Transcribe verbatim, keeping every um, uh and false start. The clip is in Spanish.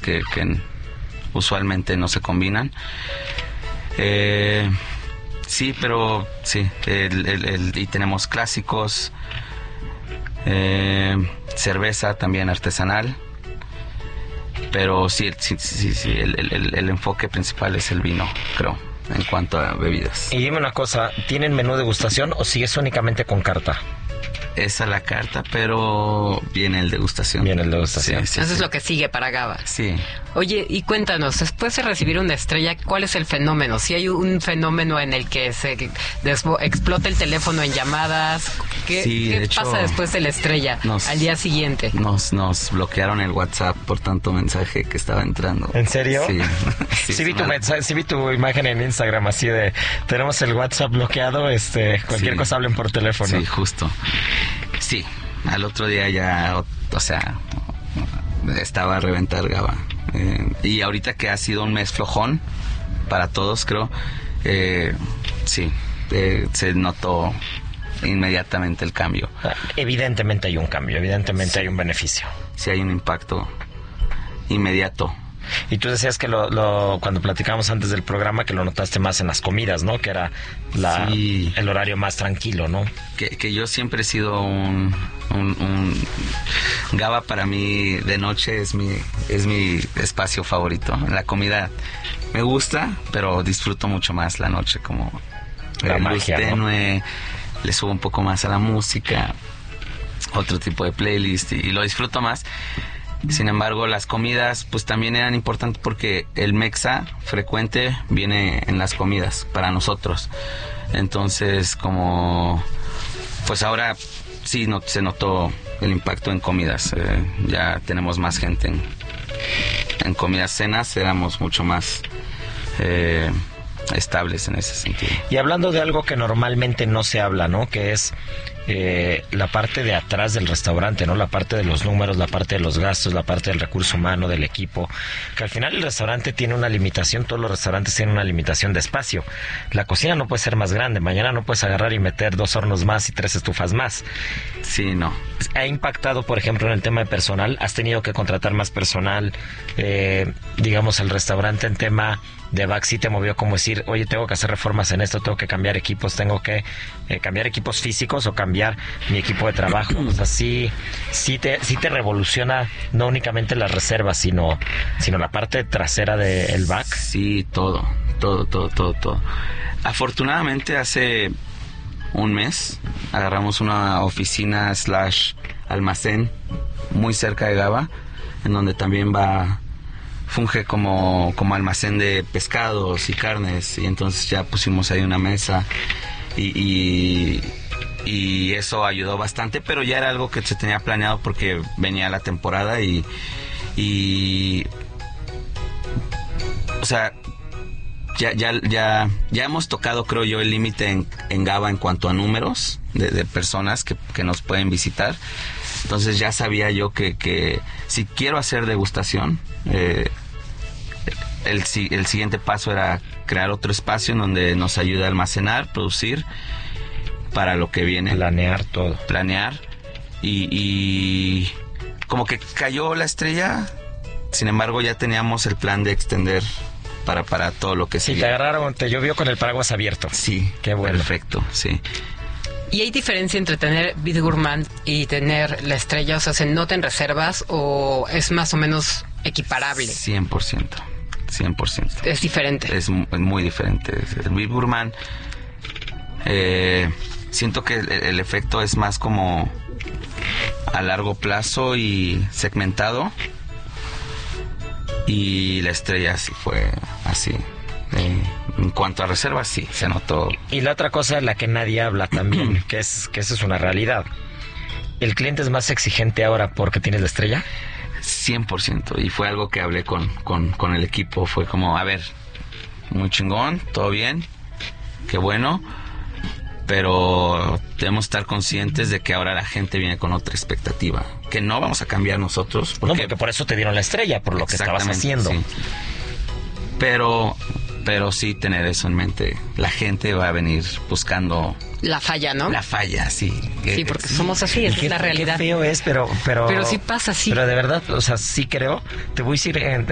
que, que usualmente no se combinan. Eh, sí, pero sí, el, el, el, y tenemos clásicos, eh, cerveza también artesanal, pero sí, sí, sí, sí el, el, el enfoque principal es el vino, creo, en cuanto a bebidas. Y dime una cosa, ¿tienen menú degustación o sigues únicamente con carta? Es a la carta, pero viene el degustación. Viene el degustación. Sí, sí, Eso sí. es lo que sigue para Gaba. Sí. Oye, y cuéntanos, después de recibir una estrella, ¿cuál es el fenómeno? Si hay un fenómeno en el que se desbo- explota el teléfono en llamadas, ¿qué, Sí, ¿qué de hecho, pasa después de la estrella nos- al día siguiente? Nos, nos bloquearon el WhatsApp por tanto mensaje que estaba entrando. ¿En serio? Sí. Sí, sí, vi tu mal. mensaje, sí vi tu imagen en Instagram así de tenemos el WhatsApp bloqueado, este cualquier Sí. cosa hablen por teléfono. Sí, justo. Sí, al otro día ya, o, o sea, estaba a reventar Gaba. Eh, y ahorita que ha sido un mes flojón para todos, creo, eh, sí, eh, se notó inmediatamente el cambio. Evidentemente hay un cambio, evidentemente hay un beneficio. Sí hay un impacto inmediato. Y tú decías que lo, lo cuando platicábamos antes del programa que lo notaste más en las comidas, ¿no? Que era la, Sí. el horario más tranquilo, ¿no? Que, que yo siempre he sido un, un, un... Gaba para mí de noche es mi, es mi espacio favorito. La comida me gusta, pero disfruto mucho más la noche, como La eh, luz magia, ¿no? tenue, le subo un poco más a la música, otro tipo de playlist y, y lo disfruto más. Sin embargo, las comidas pues también eran importantes porque el mexa frecuente viene en las comidas para nosotros. Entonces, como pues ahora sí no, se notó el impacto en comidas. Eh, ya tenemos más gente en, en comidas, cenas, éramos mucho más eh, estables en ese sentido. Y hablando de algo que normalmente no se habla, ¿no? Que es eh, la parte de atrás del restaurante, ¿no? La parte de los números, la parte de los gastos, la parte del recurso humano, del equipo. Que al final el restaurante tiene una limitación, todos los restaurantes tienen una limitación de espacio. La cocina no puede ser más grande, mañana no puedes agarrar y meter dos hornos más y tres estufas más. Sí, no. ¿Ha impactado, por ejemplo, en el tema de personal? ¿Has tenido que contratar más personal? Eh, digamos, el restaurante en tema de back sí te movió como decir, oye, tengo que hacer reformas en esto, tengo que cambiar equipos, tengo que eh, cambiar equipos físicos o cambiar mi equipo de trabajo. O sea, sí, sí, te, sí te revoluciona no únicamente las reservas, sino, sino la parte trasera del back. Sí, todo, todo, todo, todo, todo. Afortunadamente hace un mes agarramos una oficina slash almacén muy cerca de Gaba, en donde también va funge como, como almacén de pescados y carnes, y entonces ya pusimos ahí una mesa y, y, y eso ayudó bastante, pero ya era algo que se tenía planeado porque venía la temporada y, y o sea, ya, ya, ya, ya hemos tocado, creo yo, el límite en, en Gaba en cuanto a números de, de personas que, que nos pueden visitar. Entonces ya sabía yo que, que si quiero hacer degustación, eh, el, el siguiente paso era crear otro espacio en donde nos ayude a almacenar, producir para lo que viene. Planear todo. Planear. Y, y como que cayó la estrella, sin embargo ya teníamos el plan de extender para, para todo lo que Sí, sigue. te agarraron, te llovió con el paraguas abierto. Sí, Qué bueno. Perfecto, sí. ¿Y hay diferencia entre tener Vid Gourmand y tener la estrella? O sea, ¿se nota en reservas o es más o menos equiparable? cien por ciento. cien por ciento. Es diferente. Es muy, muy diferente. El Vid Gourmand, eh, siento que el, el efecto es más como a largo plazo y segmentado. Y la estrella sí fue así. Eh, en cuanto a reservas, sí, se notó. Y la otra cosa de la que nadie habla también, que es que eso es una realidad. ¿El cliente es más exigente ahora porque tienes la estrella? cien por ciento. Y fue algo que hablé con, con, con el equipo. Fue como, a ver, muy chingón, todo bien, qué bueno, pero debemos estar conscientes de que ahora la gente viene con otra expectativa, que no vamos a cambiar nosotros. Porque, no, porque por eso te dieron la estrella, por lo que estabas haciendo. Sí. Pero, pero sí tener eso en mente. La gente va a venir buscando la falla, ¿no? La falla, sí. Sí, porque somos así, esa es la realidad. Qué feo es, pero, pero... Pero sí pasa así. Pero de verdad, o sea, sí creo. Te voy a decir... En,